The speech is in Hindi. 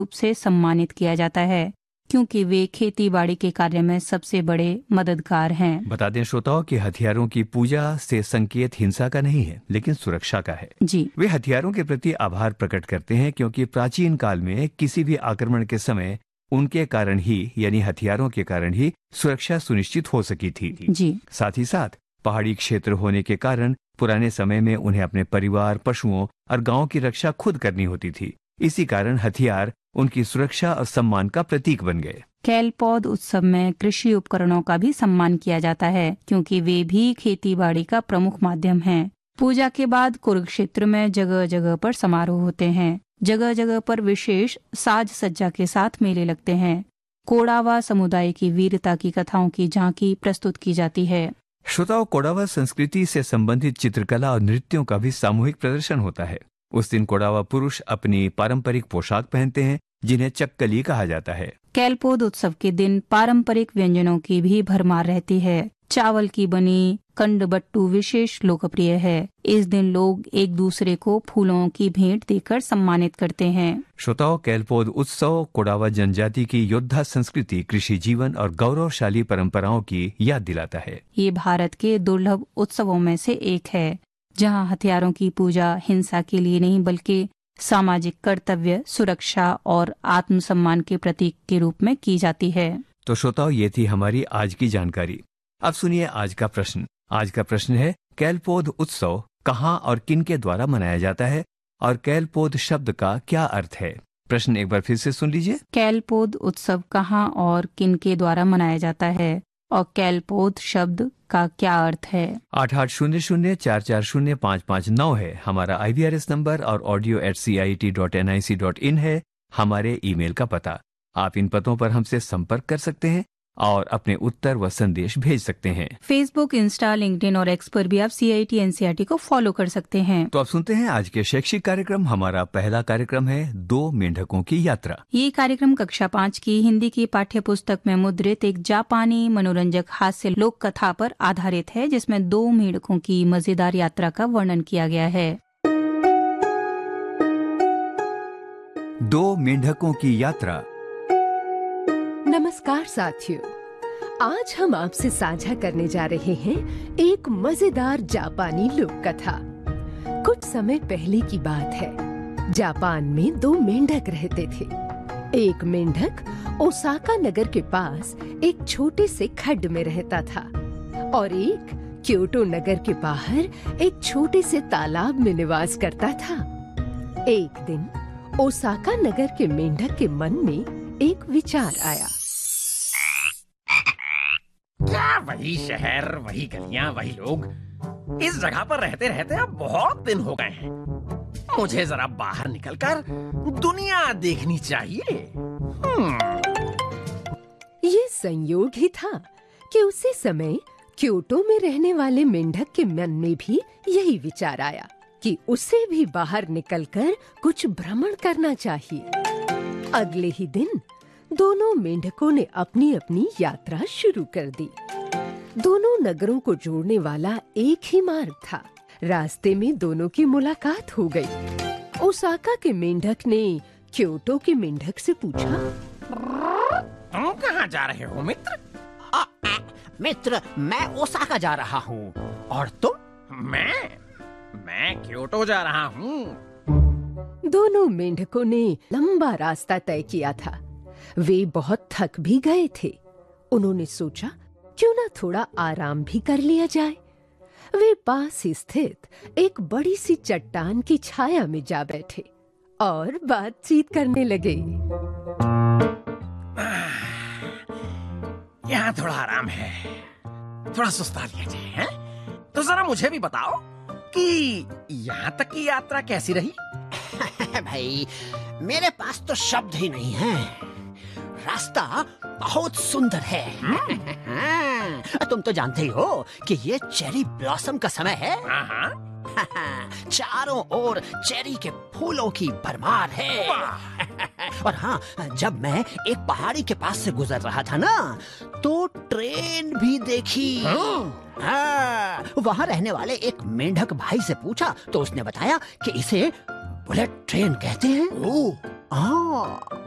रूप से सम्मानित किया जाता है, क्योंकि वे खेती बाड़ी के कार्य में सबसे बड़े मददगार हैं। बता दें श्रोताओं कि हथियारों की पूजा से संकेत हिंसा का नहीं है, लेकिन सुरक्षा का है। जी, वे हथियारों के प्रति आभार प्रकट करते हैं, क्योंकि प्राचीन काल में किसी भी आक्रमण के समय उनके कारण ही, यानी हथियारों के कारण ही सुरक्षा सुनिश्चित हो सकी थी। जी, साथ ही साथ पहाड़ी क्षेत्र होने के कारण पुराने समय में उन्हें अपने परिवार, पशुओं और गांव की रक्षा खुद करनी होती थी। इसी कारण हथियार उनकी सुरक्षा और सम्मान का प्रतीक बन गए। कैलपौध उत्सव में कृषि उपकरणों का भी सम्मान किया जाता है, क्योंकि वे भी खेती बाड़ी का प्रमुख माध्यम हैं। पूजा के बाद कुरुक्षेत्र में जगह जगह पर समारोह होते हैं। जगह जगह पर विशेष साज सज्जा के साथ मेले लगते हैं। कोडावा समुदाय की वीरता की कथाओं की झांकी प्रस्तुत की जाती है। श्रोताओं, कोडावा संस्कृति से संबंधित चित्रकला और नृत्यों का भी सामूहिक प्रदर्शन होता है। उस दिन कोडावा पुरुष अपनी पारंपरिक पोशाक पहनते हैं, जिन्हें चक्कली कहा जाता है। कैलपौध उत्सव के दिन पारंपरिक व्यंजनों की भी भरमार रहती है। चावल की बनी कंडबट्टू विशेष लोकप्रिय है। इस दिन लोग एक दूसरे को फूलों की भेंट देकर सम्मानित करते हैं। श्रोताओं, कैलपौध उत्सव कोडावा जनजाति की योद्धा संस्कृति, कृषि जीवन और गौरवशाली परंपराओं की याद दिलाता है। ये भारत के दुर्लभ उत्सवों में से एक है, जहां हथियारों की पूजा हिंसा के लिए नहीं, बल्कि सामाजिक कर्तव्य, सुरक्षा और आत्मसम्मान के प्रतीक के रूप में की जाती है। तो श्रोताओ, ये थी हमारी आज की जानकारी। अब सुनिए आज का प्रश्न। आज का प्रश्न है, कैलपौध उत्सव कहाँ और किन के द्वारा मनाया जाता है और कैलपौध शब्द का क्या अर्थ है? प्रश्न एक बार फिर से सुन लीजिए। कैलपौध उत्सव कहाँ और किन के द्वारा मनाया जाता है और कैलपौध शब्द का क्या अर्थ है? 8800440559 है हमारा IVRS नंबर और audio@cit.nic.in है हमारे ईमेल का पता। आप इन पतों पर हमसे संपर्क कर सकते हैं और अपने उत्तर व संदेश भेज सकते हैं। फेसबुक, इंस्टा, लिंक्डइन और एक्स पर भी आप CIT NCERT को फॉलो कर सकते हैं। तो अब सुनते हैं आज के शैक्षिक कार्यक्रम। हमारा पहला कार्यक्रम है 2 मेंढकों की यात्रा। ये कार्यक्रम कक्षा 5 की हिंदी की पाठ्य पुस्तक में मुद्रित एक जापानी मनोरंजक हास्य लोक कथा पर आधारित है, जिसमें 2 मेंढकों की मजेदार यात्रा का वर्णन किया गया है। 2 मेंढकों की यात्रा। नमस्कार साथियों, आज हम आपसे साझा करने जा रहे हैं एक मजेदार जापानी लोक कथा। कुछ समय पहले की बात है। जापान में 2 मेंढक रहते थे। एक मेंढक ओसाका नगर के पास एक छोटे से खड्ड में रहता था और एक क्योटो नगर के बाहर एक छोटे से तालाब में निवास करता था। एक दिन ओसाका नगर के मेंढक के मन में एक विचार आया। क्या वही शहर, वही गलियां, वही लोग। इस जगह पर रहते रहते अब बहुत दिन हो गए हैं। मुझे जरा बाहर निकलकर दुनिया देखनी चाहिए। ये संयोग ही था कि उसी समय क्योटो में रहने वाले मेंढक के मन में भी यही विचार आया कि उसे भी बाहर निकलकर कुछ भ्रमण करना चाहिए। अगले ही दिन दोनों मेंढकों ने अपनी अपनी यात्रा शुरू कर दी। दोनों नगरों को जोड़ने वाला एक ही मार्ग था। रास्ते में दोनों की मुलाकात हो गई। ओसाका के मेंढक ने क्योटो के मेंढक से पूछा, तुम कहाँ जा रहे हो मित्र? मित्र, मैं ओसाका जा रहा हूँ। और तुम? मैं क्योटो जा रहा हूँ। दोनों मेंढकों ने लंबा रास्ता तय किया था। वे बहुत थक भी गए थे। उन्होंने सोचा, क्यों ना थोड़ा आराम भी कर लिया जाए। वे पास ही स्थित एक बड़ी सी चट्टान की छाया में जा बैठे और बातचीत करने लगे। यहाँ थोड़ा आराम है, थोड़ा सुस्ता लिया जाए, हैं? तो जरा मुझे भी बताओ कि यहाँ तक की यात्रा कैसी रही? भाई, मेरे पास तो शब्द ही नहीं है। रास्ता बहुत सुंदर है। तुम तो जानते ही हो कि ये चेरी ब्लॉसम का समय है। चारों ओर चेरी के फूलों की भरमार है। और हाँ, जब मैं एक पहाड़ी के पास से गुजर रहा था ना, तो ट्रेन भी देखी। हाँ, वहाँ रहने वाले एक मेंढक भाई से पूछा तो उसने बताया कि इसे बुलेट ट्रेन कहते हैं।